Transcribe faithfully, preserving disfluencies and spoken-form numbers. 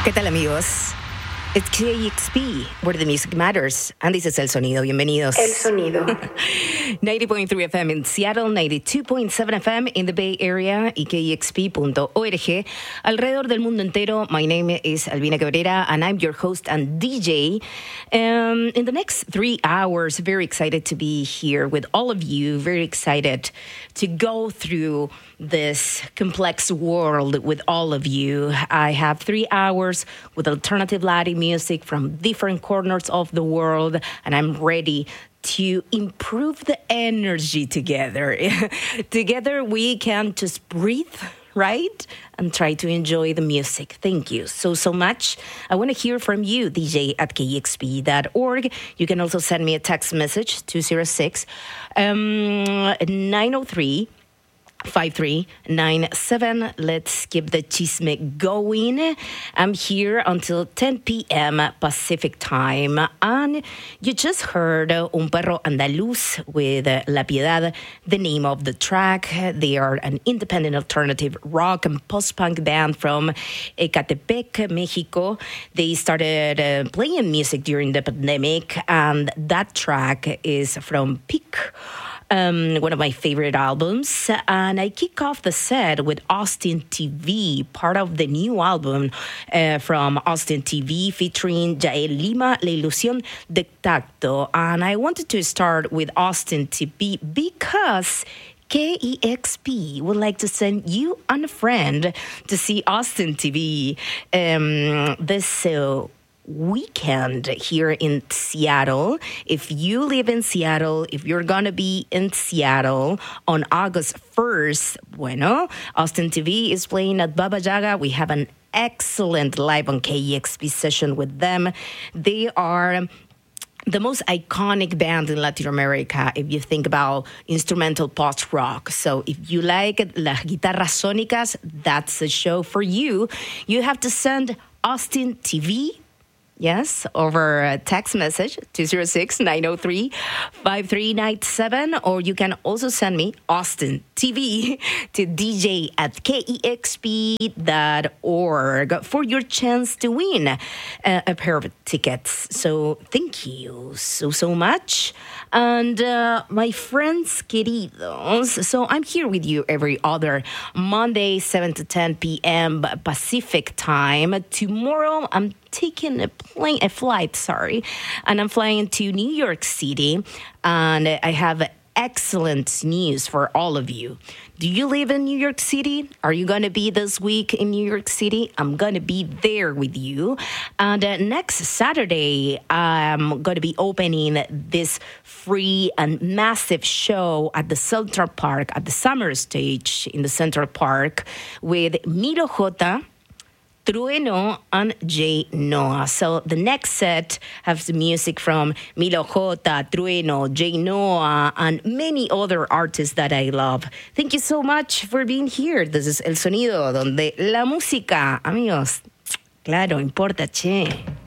¿Qué tal, amigos? It's K X P, where the music matters. And this is El Sonido. Bienvenidos. El Sonido. ninety point three F M in Seattle, ninety-two point seven F M in the Bay Area y K X P punto org. Alrededor del mundo entero, my name is Albina Cabrera, and I'm your host and D J. Um, in the next three hours, very excited to be here with all of you. Very excited to go through this complex world with all of you. I have three hours with alternative Latin music from different corners of the world, and I'm ready to improve the energy together. Together we can just breathe, right? And try to enjoy the music. Thank you so, so much. I want to hear from you, D J at K X P dot org. You can also send me a text message, two oh six, nine oh three, five three nine seven. Let's keep the chisme going. I'm here until ten p.m. Pacific time. And you just heard Un Perro Andaluz with La Piedad, the name of the track. They are an independent alternative rock and post-punk band from Ecatepec, Mexico. They started uh, playing music during the pandemic, and that track is from Peak, Um, one of my favorite albums. And I kick off the set with Austin T V, part of the new album uh, from Austin T V featuring Jael Lima, La Ilusión de Tacto. And I wanted to start with Austin T V because K E X P would like to send you and a friend to see Austin T V um, this uh, weekend here in Seattle. If you live in Seattle, if you're gonna be in Seattle on August first, bueno, Austin T V is playing at Baba Yaga. We have an excellent live on K E X P session with them. They are the most iconic band in Latin America if you think about instrumental post-rock. So if you like las guitarras sónicas, that's a show for you. You have to send Austin T V, yes, over a text message, two oh six, nine oh three, five three nine seven, or you can also send me Austin T V to D J at K E X P dot org for your chance to win a, a pair of tickets. So thank you so, so much. And uh, my friends queridos, so I'm here with you every other Monday, seven to ten p.m. Pacific time. Tomorrow, I'm taking a plane, a flight, sorry, and I'm flying to New York City, and I have excellent news for all of you. Do you live in New York City? Are you going to be this week in New York City? I'm going to be there with you. And uh, next Saturday, I'm going to be opening this free and massive show at the Central Park, at the Summer Stage in the Central Park with Milo J, Trueno, and J Noah. So the next set has the music from Milo J, Trueno, J Noah, and many other artists that I love. Thank you so much for being here. This is El Sonido, donde la música, amigos, claro, importa, che.